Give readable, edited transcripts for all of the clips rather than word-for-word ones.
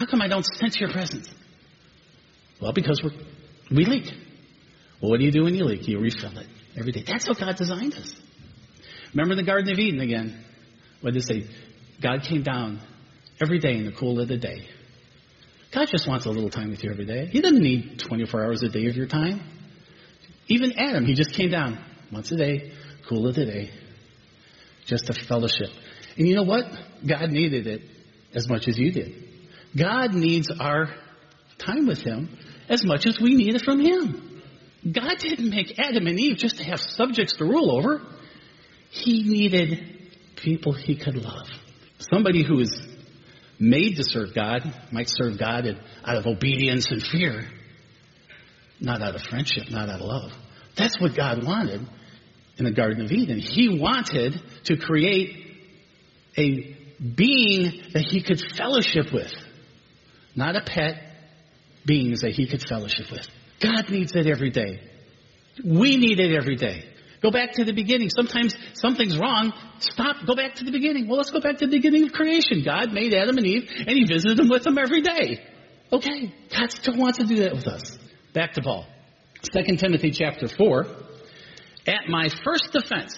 How come I don't sense your presence? Well, because we leak. Well, what do you do when you leak? You refill it every day. That's how God designed us. Remember the Garden of Eden again. What did it say? God came down every day in the cool of the day. God just wants a little time with you every day. He doesn't need 24 hours a day of your time. Even Adam, he just came down once a day, cool of the day, just to fellowship. And you know what? God needed it as much as you did. God needs our time with him as much as we need it from him. God didn't make Adam and Eve just to have subjects to rule over. He needed people he could love. Somebody who is made to serve God might serve God out of obedience and fear, not out of friendship, not out of love. That's what God wanted in the Garden of Eden. He wanted to create a being that he could fellowship with, not a pet, beings that he could fellowship with. God needs it every day. We need it every day. Go back to the beginning. Sometimes something's wrong. Stop. Go back to the beginning. Well, let's go back to the beginning of creation. God made Adam and Eve, and he visited them with them every day. Okay. God still wants to do that with us. Back to Paul. 2 Timothy chapter 4. At my first offense.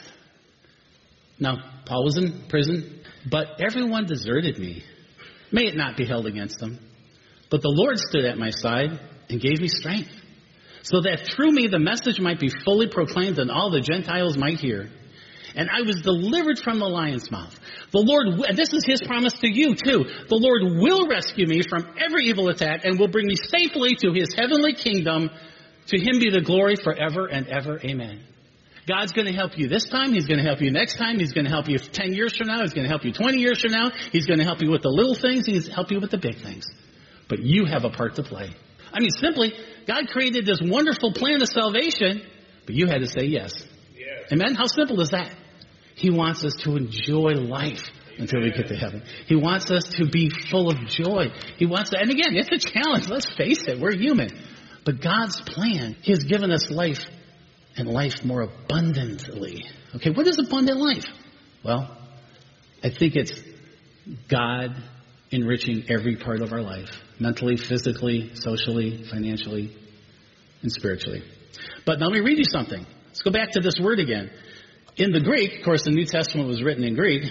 Now, Paul was in prison, but everyone deserted me. May it not be held against them. But the Lord stood at my side and gave me strength, so that through me the message might be fully proclaimed and all the Gentiles might hear. And I was delivered from the lion's mouth. The Lord, and this is his promise to you too, the Lord will rescue me from every evil attack and will bring me safely to his heavenly kingdom. To him be the glory forever and ever. Amen. God's going to help you this time. He's going to help you next time. He's going to help you 10 years from now. He's going to help you 20 years from now. He's going to help you with the little things. He's going to help you with the big things. But you have a part to play. I mean, simply, God created this wonderful plan of salvation, but you had to say yes. Yes. Amen? How simple is that? He wants us to enjoy life until we get to heaven. He wants us to be full of joy. He wants to, and again, it's a challenge. Let's face it, we're human. But God's plan, he has given us life and life more abundantly. Okay, what is abundant life? Well, I think it's God enriching every part of our life. Mentally, physically, socially, financially, and spiritually. But now let me read you something. Let's go back to this word again. In the Greek, of course, the New Testament was written in Greek.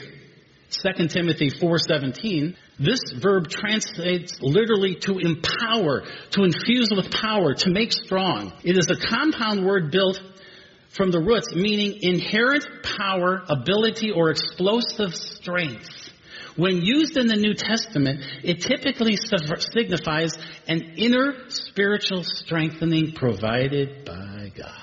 2 Timothy 4:17. This verb translates literally to empower, to infuse with power, to make strong. It is a compound word built from the roots, meaning inherent power, ability, or explosive strength. When used in the New Testament, it typically signifies an inner spiritual strengthening provided by God.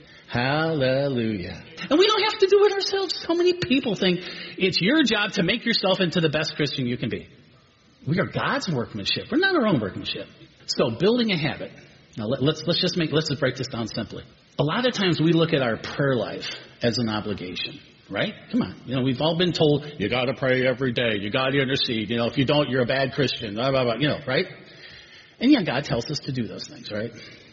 Hallelujah. And we don't have to do it ourselves. So many people think it's your job to make yourself into the best Christian you can be. We are God's workmanship. We're not our own workmanship. So building a habit. Now let's just break this down simply. A lot of times we look at our prayer life as an obligation. Right? Come on. We've all been told, you got to pray every day. You got to intercede. If you don't, you're a bad Christian. Blah, blah, blah. Right? And yeah, God tells us to do those things, right?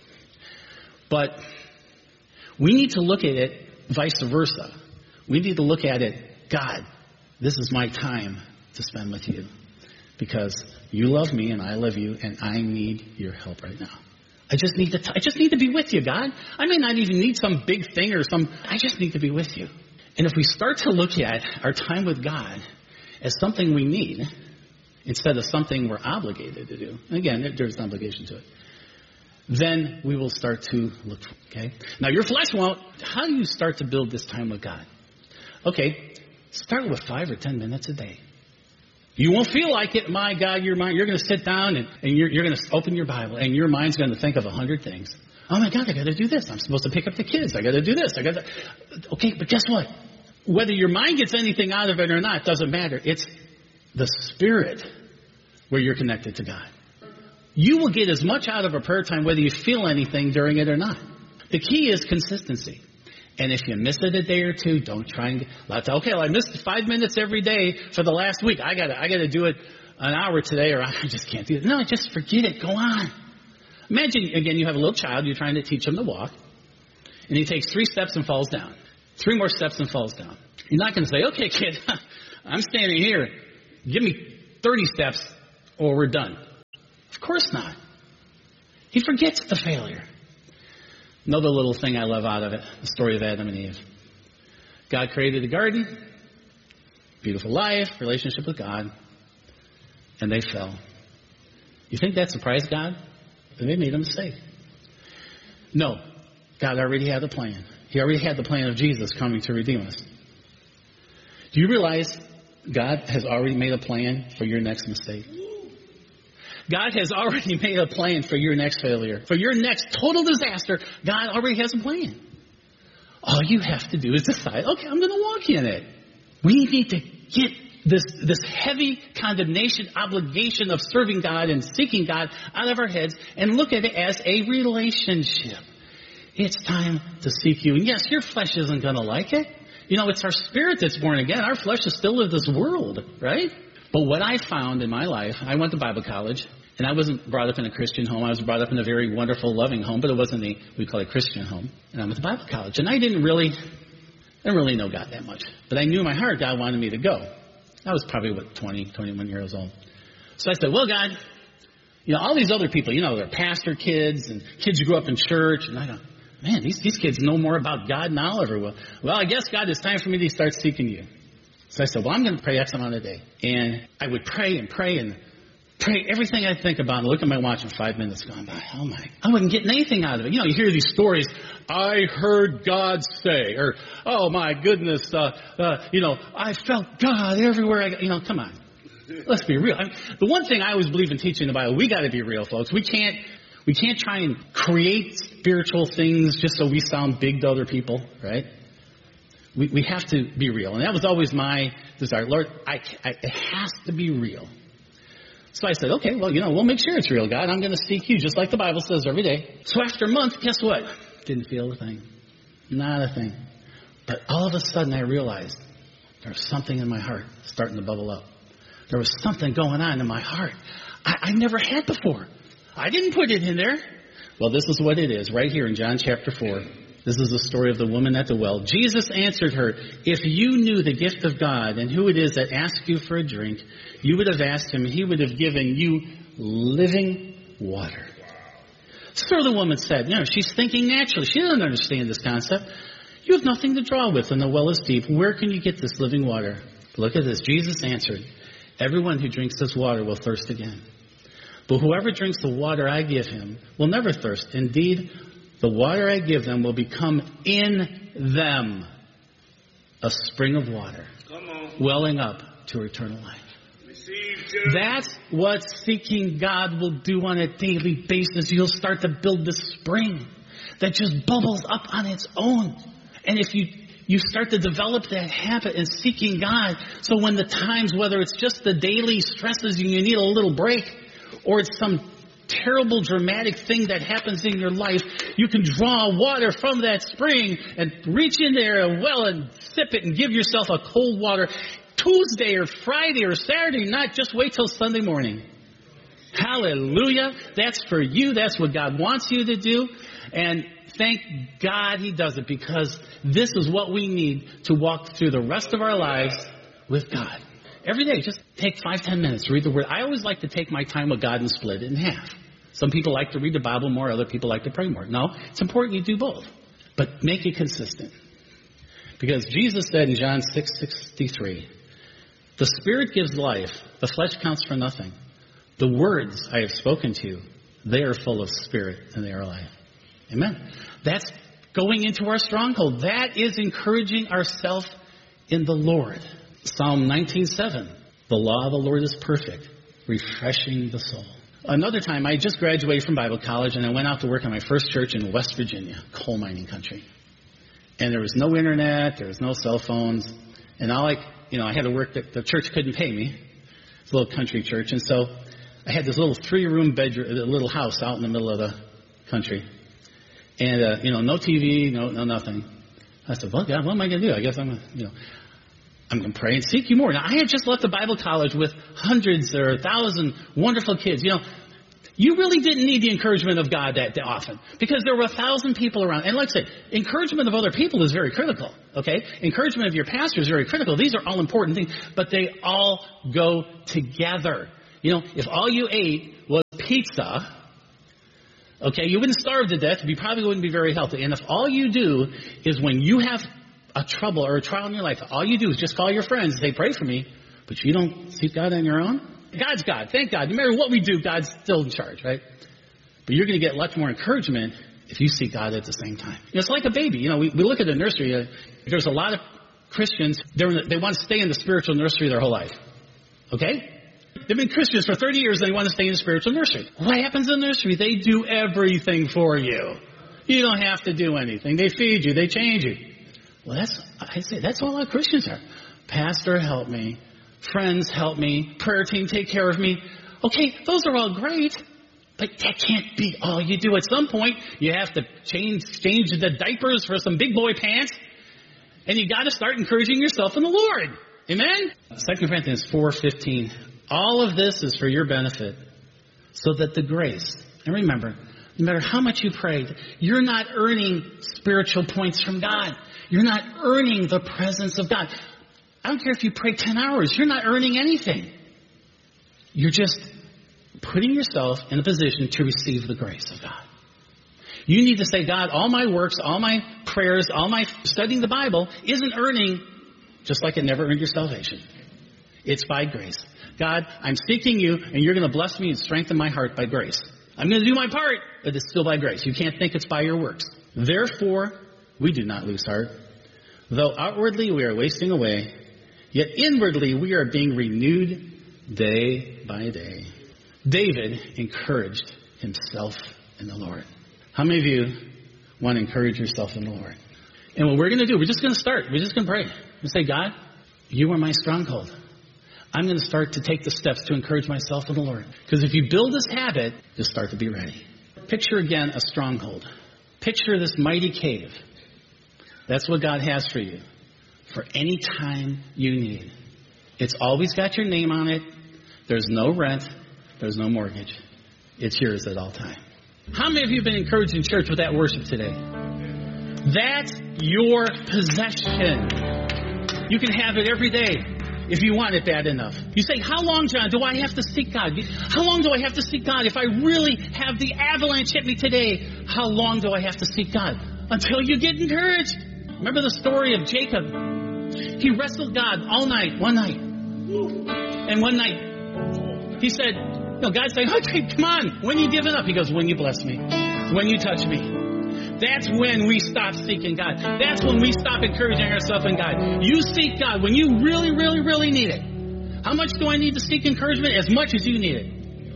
But we need to look at it vice versa. We need to look at it, God, this is my time to spend with you. Because you love me and I love you and I need your help right now. I just need to be with you, God. I may not even need some big thing I just need to be with you. And if we start to look at our time with God as something we need, instead of something we're obligated to do, again, there's an obligation to it, then we will start to look, okay? Now, your flesh won't. How do you start to build this time with God? Okay, start with 5 or 10 minutes a day. You won't feel like it. My God, you're going to sit down and you're going to open your Bible and your mind's going to think of 100 things. Oh my God, I got to do this. I'm supposed to pick up the kids. I got to do this. Okay, but guess what? Whether your mind gets anything out of it or not, doesn't matter. It's the spirit where you're connected to God. You will get as much out of a prayer time whether you feel anything during it or not. The key is consistency. And if you miss it a day or two, don't try and okay, well, I missed 5 minutes every day for the last week. I gotta do it an hour today, or I just can't do it. No, just forget it. Go on. Imagine, again, you have a little child, you're trying to teach him to walk, and he takes 3 steps and falls down. 3 more steps and falls down. You're not going to say, okay, kid, I'm standing here. Give me 30 steps or we're done. Of course not. He forgets the failure. Another little thing I love out of it, the story of Adam and Eve. God created the garden, beautiful life, relationship with God, and they fell. You think that surprised God? They made a mistake. No, God already had a plan. He already had the plan of Jesus coming to redeem us. Do you realize God has already made a plan for your next mistake? God has already made a plan for your next failure. For your next total disaster, God already has a plan. All you have to do is decide, okay, I'm going to walk in it. We need to get this heavy condemnation obligation of serving God and seeking God out of our heads and look at it as a relationship. It's time to seek you. And yes, your flesh isn't going to like it. You know, it's our spirit that's born again. Our flesh is still of this world, right? But what I found in my life, I went to Bible college, and I wasn't brought up in a Christian home. I was brought up in a very wonderful, loving home, but it wasn't we call it a Christian home. And I went to Bible college, and I didn't really know God that much. But I knew in my heart God wanted me to go. I was probably, 20, 21 years old. So I said, well, God, all these other people, they're pastor kids and kids who grew up in church. And I go, man, these kids know more about God than I'll ever will. Well, I guess, God, it's time for me to start seeking you. So I said, well, I'm going to pray X amount a day. And I would pray and pray everything I think about and look at my watch and 5 minutes gone by. Oh my, I wasn't getting anything out of it. You hear these stories. I heard God say, or, oh my goodness, I felt God everywhere I go. Come on. Let's be real. The one thing I always believe in teaching the Bible, we got to be real, folks. We can't try and create spiritual things just so we sound big to other people, right? We have to be real. And that was always my desire. Lord, it has to be real. So I said, okay, well, we'll make sure it's real, God. I'm going to seek you just like the Bible says every day. So after a month, guess what? Didn't feel a thing. Not a thing. But all of a sudden I realized there was something in my heart starting to bubble up. There was something going on in my heart I never had before. I didn't put it in there. Well, this is what it is right here in John chapter 4. This is the story of the woman at the well. Jesus answered her, if you knew the gift of God and who it is that asks you for a drink, you would have asked him and he would have given you living water. So the woman said, she's thinking naturally. She doesn't understand this concept. You have nothing to draw with and the well is deep. Where can you get this living water? Look at this. Jesus answered, everyone who drinks this water will thirst again. But whoever drinks the water I give him will never thirst. Indeed, the water I give them will become in them a spring of water, welling up to eternal life. That's what seeking God will do on a daily basis. You'll start to build this spring that just bubbles up on its own. And if you start to develop that habit in seeking God, so when the times, whether it's just the daily stresses and you need a little break, or it's some terrible dramatic thing that happens in your life, you can draw water from that spring and reach in there and sip it and give yourself a cold water Tuesday or Friday or Saturday night. Just wait till Sunday morning. Hallelujah. That's for you. That's what God wants you to do. And thank God he does it, because this is what we need to walk through the rest of our lives with God. Every day, just take 5-10 minutes to read the Word. I always like to take my time with God and split it in half. Some people like to read the Bible more. Other people like to pray more. No, it's important you do both. But make it consistent. Because Jesus said in John 6:63, the Spirit gives life. The flesh counts for nothing. The words I have spoken to you, they are full of Spirit and they are life. Amen. That's going into our stronghold. That is encouraging ourselves in the Lord. Psalm 19:7, the law of the Lord is perfect, refreshing the soul. Another time, I just graduated from Bible college, and I went out to work in my first church in West Virginia, coal mining country. And there was no internet, there was no cell phones, and I had to work that the church couldn't pay me. It's a little country church, and so I had this little 3-room bedroom, a little house out in the middle of the country. And, no TV, no nothing. I said, well, God, what am I going to do? I guess I'm going to pray and seek you more. Now, I had just left the Bible college with hundreds or 1,000 wonderful kids. You really didn't need the encouragement of God that often, because there were 1,000 people around. And like I say, encouragement of other people is very critical, okay? Encouragement of your pastor is very critical. These are all important things, but they all go together. If all you ate was pizza, okay, you wouldn't starve to death. You probably wouldn't be very healthy. And if all you do is when you have a trouble or a trial in your life, all you do is just call your friends and say, pray for me, but you don't seek God on your own, God's God. Thank God. No matter what we do, God's still in charge, right? But you're going to get much more encouragement if you seek God at the same time. It's like a baby. We look at the nursery. There's a lot of Christians, they want to stay in the spiritual nursery their whole life. Okay? They've been Christians for 30 years and they want to stay in the spiritual nursery. What happens in the nursery? They do everything for you. You don't have to do anything. They feed you. They change you. Well, that's what a lot of Christians are. Pastor, help me. Friends, help me. Prayer team, take care of me. Okay, those are all great, but that can't be all you do. At some point, you have to change the diapers for some big boy pants, and you got to start encouraging yourself in the Lord. Amen? 2 Corinthians 4:15. All of this is for your benefit, so that the grace, and remember, no matter how much you prayed, you're not earning spiritual points from God. You're not earning the presence of God. I don't care if you pray 10 hours. You're not earning anything. You're just putting yourself in a position to receive the grace of God. You need to say, God, all my works, all my prayers, all my studying the Bible isn't earning, just like it never earned your salvation. It's by grace. God, I'm seeking you, and you're going to bless me and strengthen my heart by grace. I'm going to do my part, but it's still by grace. You can't think it's by your works. Therefore, we do not lose heart. Though outwardly we are wasting away, yet inwardly we are being renewed day by day. David encouraged himself in the Lord. How many of you want to encourage yourself in the Lord? And what we're going to do, we're just going to start. We're just going to pray. And say, God, you are my stronghold. I'm going to start to take the steps to encourage myself in the Lord. Because if you build this habit, you'll start to be ready. Picture again a stronghold. Picture this mighty cave. That's what God has for you. For any time you need. It's always got your name on it. There's no rent. There's no mortgage. It's yours at all times. How many of you have been encouraged in church with that worship today? That's your possession. You can have it every day if you want it bad enough. You say, how long, John, do I have to seek God? How long do I have to seek God? If I really have the avalanche hit me today, how long do I have to seek God? Until you get encouraged. Remember the story of Jacob? He wrestled God all night, one night. And one night, he said, God said, okay, come on. When you give it up? He goes, when you bless me. When you touch me. That's when we stop seeking God. That's when we stop encouraging ourselves in God. You seek God when you really, really, really need it. How much do I need to seek encouragement? As much as you need it.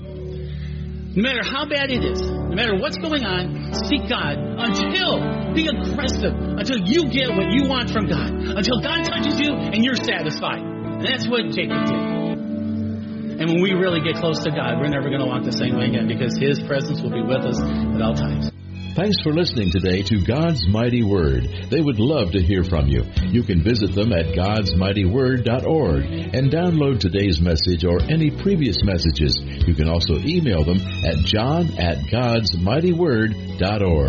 No matter how bad it is, no matter what's going on, seek God until, be aggressive, until you get what you want from God. Until God touches you and you're satisfied. And that's what Jacob did. And when we really get close to God, we're never going to walk the same way again because His presence will be with us at all times. Thanks for listening today to God's Mighty Word. They would love to hear from you. You can visit them at godsmightyword.org and download today's message or any previous messages. You can also email them at john@godsmightyword.org.